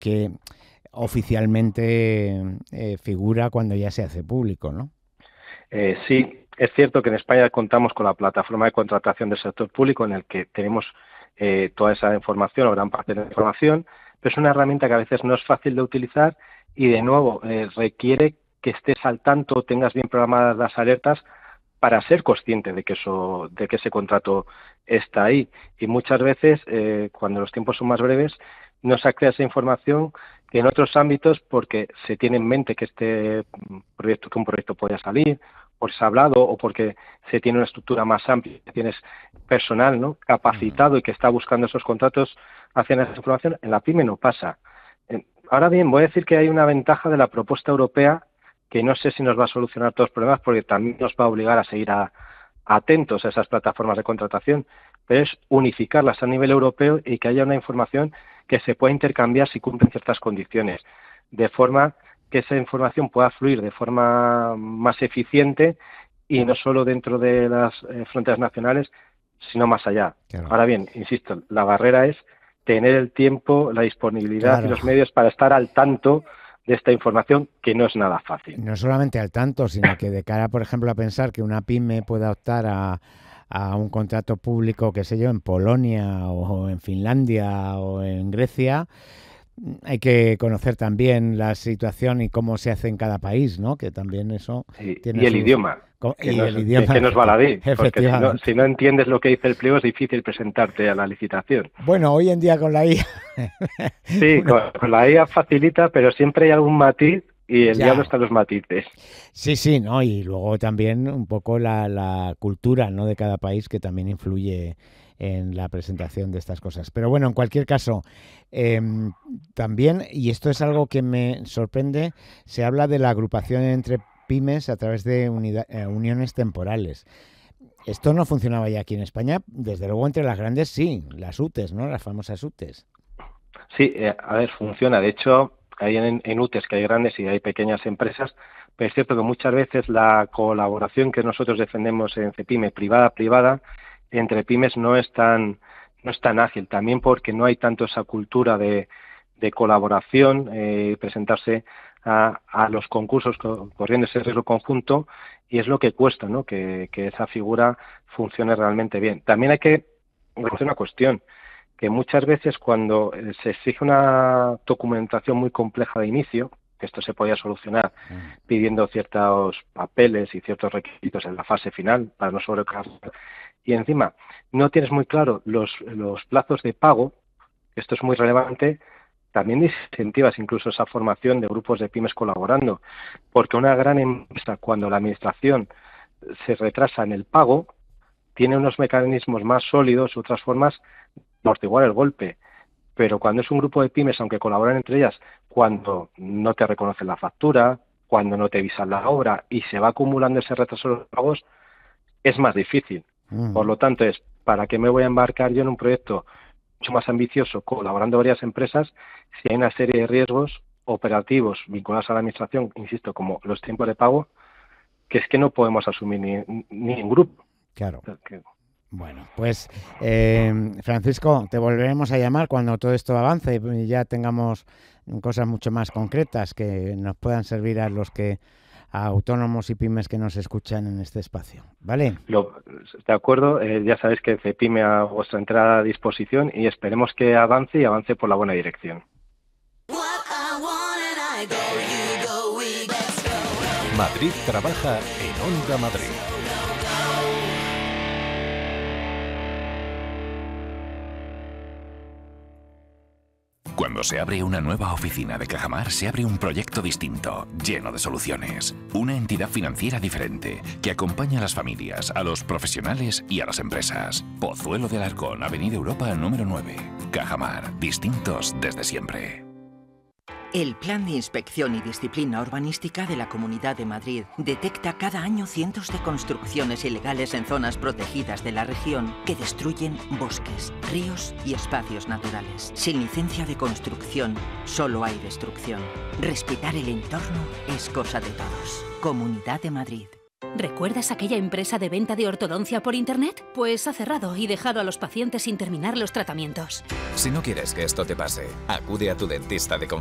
que oficialmente figura cuando ya se hace público, ¿no? Sí, es cierto que en España contamos con la plataforma de contratación del sector público en el que tenemos toda esa información o gran parte de la información, pero es una herramienta que a veces no es fácil de utilizar y, de nuevo, requiere que estés al tanto o tengas bien programadas las alertas para ser consciente de que ese contrato está ahí. Y muchas veces, cuando los tiempos son más breves, no se accede a esa información que en otros ámbitos, porque se tiene en mente que un proyecto pueda salir, por se ha hablado, o porque se tiene una estructura más amplia, tienes personal, ¿no?, capacitado y que está buscando esos contratos hacia esa información. En la pyme no pasa. Ahora bien, voy a decir que hay una ventaja de la propuesta europea que no sé si nos va a solucionar todos los problemas, porque también nos va a obligar a seguir atentos a esas plataformas de contratación, pero es unificarlas a nivel europeo y que haya una información que se pueda intercambiar si cumplen ciertas condiciones, de forma que esa información pueda fluir de forma más eficiente y no solo dentro de las fronteras nacionales, sino más allá. Claro. Ahora bien, insisto, la barrera es tener el tiempo, la disponibilidad Claro. y los medios para estar al tanto de esta información, que no es nada fácil. No solamente al tanto, sino que de cara, por ejemplo, a pensar que una pyme pueda optar a un contrato público, qué sé yo, en Polonia o en Finlandia o en Grecia, hay que conocer también la situación y cómo se hace en cada país, ¿no? Que también eso tiene y el idioma. idioma, que nos baladí, porque efectivamente. si no entiendes lo que dice el pliego es difícil presentarte a la licitación. Bueno, hoy en día con la IA... Sí, con la IA facilita, pero siempre hay algún matiz y el diablo está en los matices. Sí, ¿no? Y luego también un poco la cultura, ¿no?, de cada país, que también influye en la presentación de estas cosas. Pero bueno, en cualquier caso, también, y esto es algo que me sorprende, se habla de la agrupación entre pymes a través de uniones temporales. Esto no funcionaba ya aquí en España, desde luego entre las grandes sí, las UTEs, ¿no?, las famosas UTEs. Sí, a ver, funciona. De hecho, hay en UTEs que hay grandes y hay pequeñas empresas, pero es cierto que muchas veces la colaboración que nosotros defendemos en CEPYME privada, entre pymes no es tan ágil, también porque no hay tanto esa cultura de colaboración, presentarse a los concursos corriendo ese riesgo conjunto, y es lo que cuesta, ¿no?, que esa figura funcione realmente bien. También hay que reconocer una cuestión, que muchas veces cuando se exige una documentación muy compleja de inicio, que esto se podía solucionar pidiendo ciertos papeles y ciertos requisitos en la fase final para no sobrecargar, y encima no tienes muy claro los plazos de pago, esto es muy relevante, también incentivas incluso esa formación de grupos de pymes colaborando, porque una gran empresa, cuando la administración se retrasa en el pago, tiene unos mecanismos más sólidos, otras formas de amortiguar el golpe. Pero cuando es un grupo de pymes, aunque colaboran entre ellas, cuando no te reconocen la factura, cuando no te avisan la obra y se va acumulando ese retraso de los pagos, es más difícil. Por lo tanto, ¿para qué me voy a embarcar yo en un proyecto mucho más ambicioso, colaborando varias empresas, si hay una serie de riesgos operativos vinculados a la administración, insisto, como los tiempos de pago, que es que no podemos asumir ni en grupo? Claro. Bueno, pues Francisco, te volveremos a llamar cuando todo esto avance y ya tengamos cosas mucho más concretas que nos puedan servir a autónomos y pymes que nos escuchan en este espacio, ¿vale? De acuerdo, ya sabéis que CEPYME a vuestra entrada a disposición y esperemos que avance por la buena dirección. Madrid trabaja en Onda Madrid. Cuando se abre una nueva oficina de Cajamar, se abre un proyecto distinto, lleno de soluciones. Una entidad financiera diferente, que acompaña a las familias, a los profesionales y a las empresas. Pozuelo de Alarcón, Avenida Europa, número 9. Cajamar, distintos desde siempre. El Plan de Inspección y Disciplina Urbanística de la Comunidad de Madrid detecta cada año cientos de construcciones ilegales en zonas protegidas de la región que destruyen bosques, ríos y espacios naturales. Sin licencia de construcción, solo hay destrucción. Respetar el entorno es cosa de todos. Comunidad de Madrid. ¿Recuerdas aquella empresa de venta de ortodoncia por Internet? Pues ha cerrado y dejado a los pacientes sin terminar los tratamientos. Si no quieres que esto te pase, acude a tu dentista de confianza.